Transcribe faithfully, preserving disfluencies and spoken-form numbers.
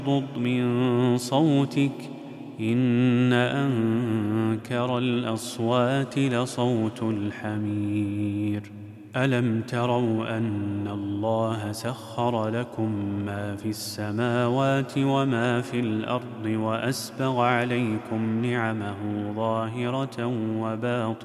واغضض من صوتك إن أنكر الأصوات لصوت الحمير. ألم تروا أن الله سخر لكم ما في السماوات وما في الأرض وأسبغ عليكم نعمه ظاهرة وباطنة